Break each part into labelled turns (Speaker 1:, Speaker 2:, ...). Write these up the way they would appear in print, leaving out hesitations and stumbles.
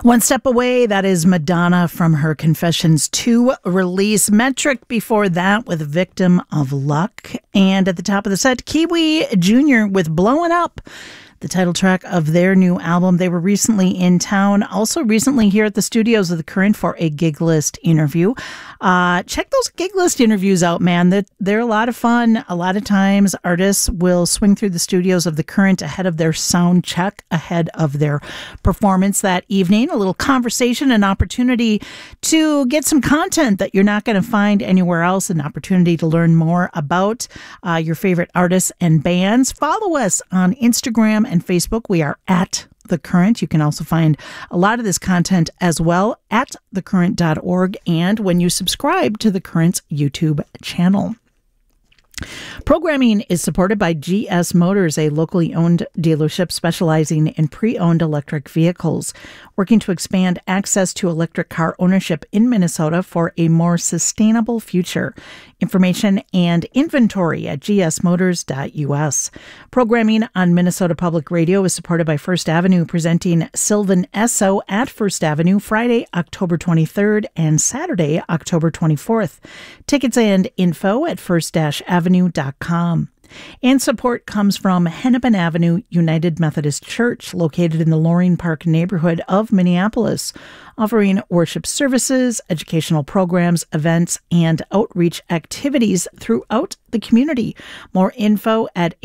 Speaker 1: One Step Away, that is Madonna from her Confessions 2 release. Metric before that with Victim of Luck. And at the top of the set, Kiwi Jr. with Blowin' Up, the title track of their new album. They were recently in town, also recently here at the studios of The Current for a Gig List interview. Check those Gig List interviews out, man. They're a lot of fun. A lot of times artists will swing through the studios of The Current ahead of their sound check, ahead of their performance that evening. A little conversation, an opportunity to get some content that you're not going to find anywhere else, an opportunity to learn more about your favorite artists and bands. Follow us on Instagram and Facebook. We are at The Current. You can also find a lot of this content as well at thecurrent.org and when you subscribe to The Current's YouTube channel. Programming is supported by GS Motors, a locally owned dealership specializing in pre-owned electric vehicles, working to expand access to electric car ownership in Minnesota for a more sustainable future. Information and inventory at gsmotors.us. Programming on Minnesota Public Radio is supported by First Avenue, presenting Sylvan Esso at First Avenue Friday, October 23rd and Saturday, October 24th. Tickets and info at first-avenue.com. And support comes from Hennepin Avenue United Methodist Church, located in the Loring Park neighborhood of Minneapolis, offering worship services, educational programs, events, and outreach activities throughout the community. More info at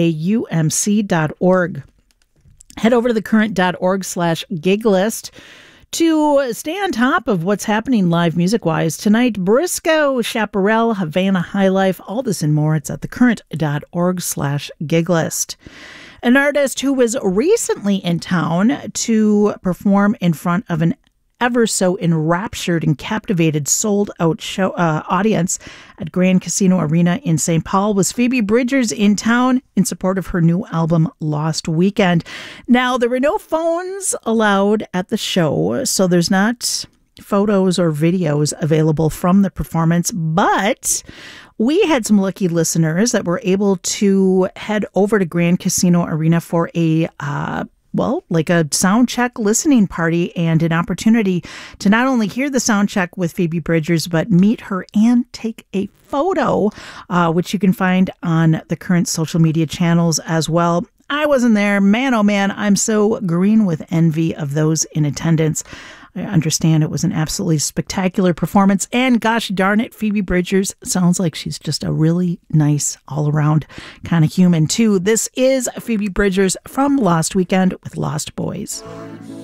Speaker 1: haumc.org. Head over to thecurrent.org/giglist to stay on top of what's happening live music-wise. Tonight, Briscoe, Chaparral, Havana High Life, all this and more. It's at thecurrent.org/giglist. An artist who was recently in town to perform in front of an ever so enraptured and captivated sold-out show audience at Grand Casino Arena in St. Paul was Phoebe Bridgers in town in support of her new album, Lost Weekend. Now, there were no phones allowed at the show, so there's not photos or videos available from the performance, but we had some lucky listeners that were able to head over to Grand Casino Arena for a like a sound check listening party and an opportunity to not only hear the sound check with Phoebe Bridgers, but meet her and take a photo, which you can find on the Current social media channels as well. I wasn't there. Man, oh man, I'm so green with envy of those in attendance. I understand it was an absolutely spectacular performance, and gosh darn it, Phoebe Bridgers sounds like she's just a really nice all-around kind of human too. This is Phoebe Bridgers from Lost Weekend with Lost Boys.